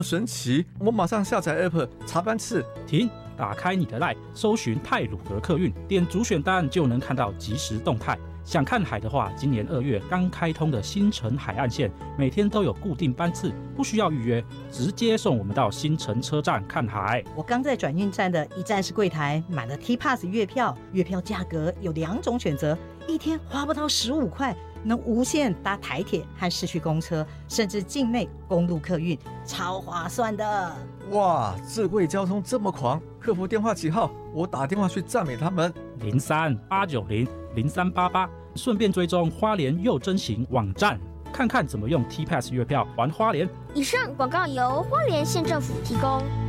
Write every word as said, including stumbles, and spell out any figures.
神奇！我马上下载 App 查班次。 停！打开你的 LINE， 搜寻太鲁阁客运，点主选单就能看到即时动态。想看海的话，今年二月刚开通的新城海岸线，每天都有固定班次，不需要预约，直接送我们到新城车站看海。 我刚在转运站的一站式柜台买了 T Pass 月票，月票价格有两种选择，一天花不到十五块，能无限搭台铁和市区公车，甚至境内公路客运，超划算的。 哇，智慧交通这么狂！客服电话几号？我打电话去赞美他们。 零三八九零零三八八，顺便追踪花莲又真行网站，看看怎么用 T Pass 月票玩花莲。 以上广告由花莲县政府提供。